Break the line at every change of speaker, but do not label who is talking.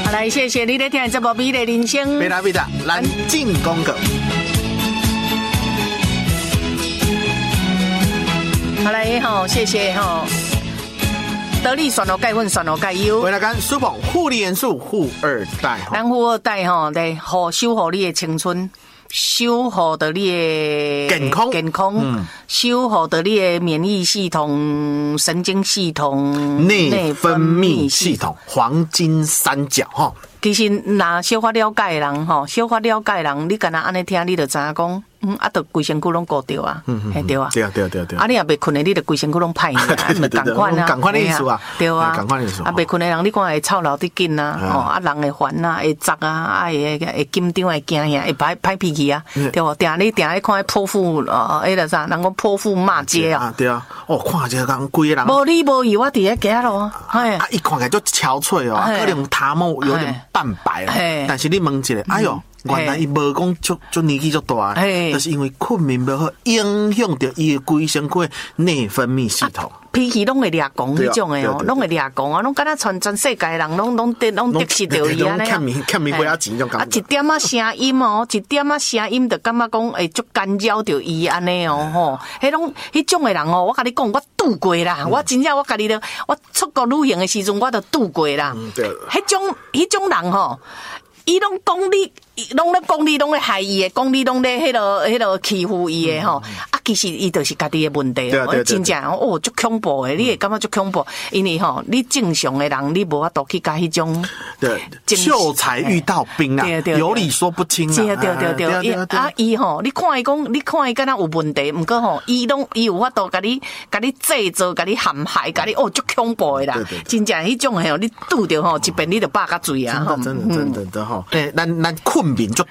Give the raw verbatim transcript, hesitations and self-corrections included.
好，来，谢谢你在听这部《美丽人生》。
贝拉贝达，咱进广告。
好来吼，谢谢吼。得力选罗钙粉选罗钙优，
为了干舒捧护理元素护二代，
咱护二代吼来好修复你的青春，修复的你的
健康
健康，嗯、修复的你的免疫系统、神经系统、
内分泌系统，黄金三角哈。
其实，若小可了解的人吼，小可了解的人，你敢若安尼听，你就知影讲，嗯，啊，着规身躯拢顾着啊，嗯嗯，对啊，
对啊，对啊，对啊，对啊。
啊，你也袂困的，你着规身躯拢歹呢，啊，咪共款啊，
共款的意思啊，
对啊，
共款的意思。
啊，袂困的人，你看会操劳得紧啊，哦，啊，人会烦啊，会杂啊，啊，会会紧张，会惊吓，会歹歹脾气啊，对无？定你定咧看泼妇，呃，迄个啥，人讲泼妇骂街啊，
对啊，哦，看这人规个人，
无理无义，我伫咧街路，
哎，啊，伊看起来就憔悴哦，可能头毛有点半白啊。但是你问一下，哎呦，原來伊無講足足年紀足大，就是因為困眠不好，影響到伊嘅規身軀內分泌系統。
脾氣攏會掠講迄種誒哦，攏會掠講啊，攏敢若全全世界人攏攏得攏得失到伊安尼啊。欠欠面幾啊錢種感覺。啊，一點仔聲音哦，一點仔聲音就感覺講會足干擾到伊安尼哦吼。迄種迄種誒人哦，我甲你講，我拄過啦，我真正我家己咧，我出國旅行誒時陣，我都拄過啦。迄種迄種人吼。伊攏講你，攏咧講你，攏咧害伊誒，講你攏咧迄落迄落欺負伊誒吼。啊，其實伊就是家己誒問題哦，真正哦，足恐怖誒，你會感覺足恐怖，因為吼，你正常誒人，你無法度去甲迄種。對，秀才遇到兵啊，有理說不清啊。對對對對，啊，伊吼，你看伊講，你看伊敢若有問題，毋過吼，伊攏伊有法度甲你，甲你製造，甲你陷害，甲你哦，足恐怖誒啦。真正迄種誒，你拄着吼，一遍你就百甲罪啊。真的真的真的吼。誒，咱咱困眠足